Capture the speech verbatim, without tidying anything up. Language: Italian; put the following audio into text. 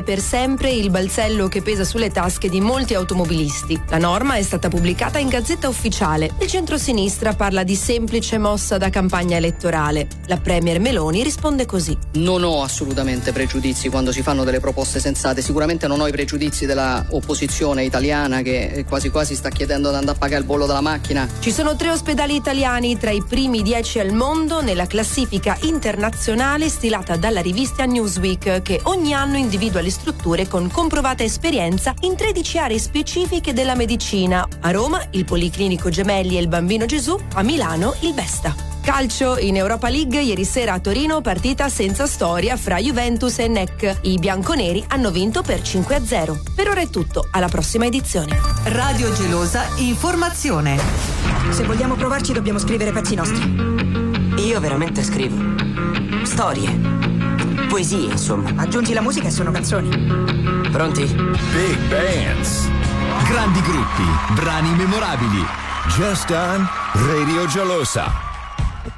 per sempre il balzello che pesa sulle tasche di molti automobilisti. La norma è stata pubblicata in Gazzetta Ufficiale. Il centrosinistra parla di semplice mossa da campagna elettorale. La premier Meloni risponde così: non ho assolutamente pregiudizi quando si fanno delle proposte sensate. Sicuramente non ho i pregiudizi della opposizione italiana che quasi quasi sta chiedendo di andare a pagare il bollo della macchina. Ci sono tre ospedali italiani tra i primi dieci al mondo nella classifica internazionale stilata dalla rivista Newsweek, che ogni anno individua le strutture con comprovata esperienza in tredici aree specifiche della medicina. A Roma il Policlinico Gemelli e il Bambino Gesù, a Milano il Vesta. Calcio, in Europa League ieri sera a Torino partita senza storia fra Juventus e N E C. I bianconeri hanno vinto per cinque a zero. Per ora è tutto, alla prossima edizione. Radio Gelosa Informazione. Se vogliamo provarci dobbiamo scrivere pezzi nostri. Io veramente scrivo storie, poesie, insomma. Aggiungi la musica e sono canzoni. Pronti? Big bands, grandi gruppi, brani memorabili. Just on Radio Gelosa.